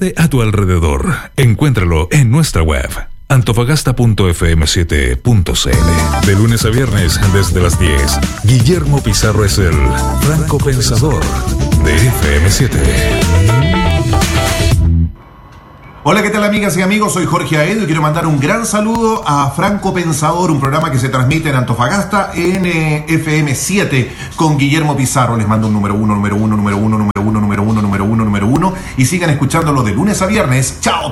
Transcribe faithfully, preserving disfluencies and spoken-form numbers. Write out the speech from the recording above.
sucede a tu alrededor. Encuéntralo en nuestra web antofagasta punto efe eme siete punto ce ele. De lunes a viernes desde las diez, Guillermo Pizarro es el Franco Pensador de efe eme siete. Hola, ¿qué tal, amigas y amigos? Soy Jorge Aedo y quiero mandar un gran saludo a Franco Pensador, un programa que se transmite en Antofagasta en eh, efe eme siete con Guillermo Pizarro. Les mando un número uno, número uno, número uno, número uno, número uno, número uno, número uno y sigan escuchándolo de lunes a viernes. ¡Chao!